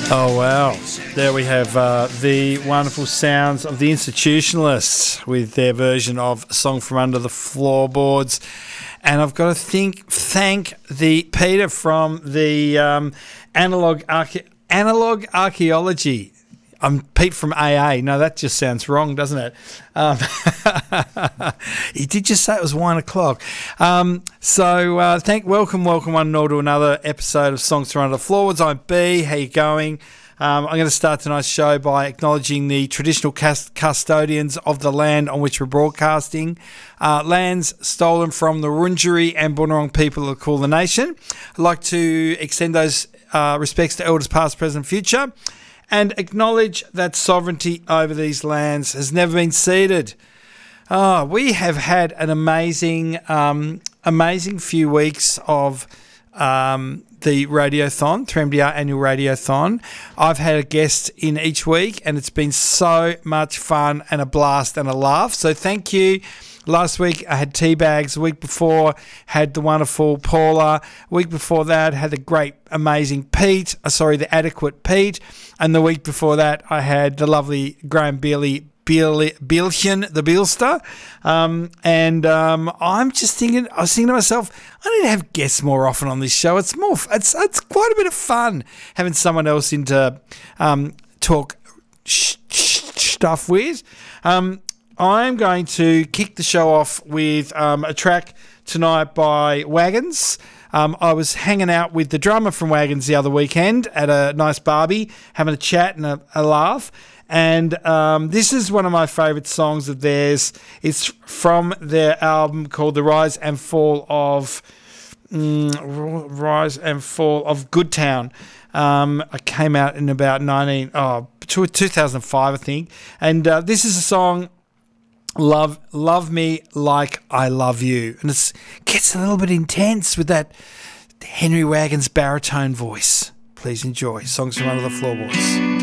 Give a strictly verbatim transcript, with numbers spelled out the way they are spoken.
Oh, wow. There we have uh, the wonderful sounds of the Institutionalists with their version of Song from Under the Floorboards. And I've got to think, thank the Peter from the um, Analog Arche- Analog Archaeology. I'm Pete from A A. No, that just sounds wrong, doesn't it? Um, he did just say it was one o'clock. Um, so, uh, thank, welcome, welcome one and all to another episode of Songs from Under the Floorboards. I'm B. How you going? Um, I'm going to start tonight's show by acknowledging the traditional cust- custodians of the land on which we're broadcasting. Uh, lands stolen from the Wurundjeri and Bunurong people of the Kulin Nation. I'd like to extend those uh, respects to elders past, present, future, and acknowledge that sovereignty over these lands has never been ceded. Oh, we have had an amazing, um, amazing few weeks of um, the Radiothon, three M D R Annual Radiothon. I've had a guest in each week, and it's been so much fun and a blast and a laugh. So thank you. Last week I had Teabags. The week before had the wonderful Paula. The week before that had the great, amazing Pete. Uh, sorry, the adequate Pete. And the week before that I had the lovely Graham Beerley, Beerley, Bielchen, the Beelster. Um, and um, I'm just thinking, I was thinking to myself, I need to have guests more often on this show. It's more, it's it's quite a bit of fun having someone else in to um, talk sh- sh- stuff with. Um, I'm going to kick the show off with um, a track tonight by Wagons. Um, I was hanging out with the drummer from Wagons the other weekend at a nice barbie, having a chat and a, a laugh. And um, this is one of my favourite songs of theirs. It's from their album called The Rise and Fall of mm, Rise and Fall of Good Town. Um, I came out in about nineteen oh two thousand five, I think. And uh, this is a song. Love love me like I love you. And it gets a little bit intense with that Henry Wagons baritone voice. Please enjoy Songs from Under the Floorboards.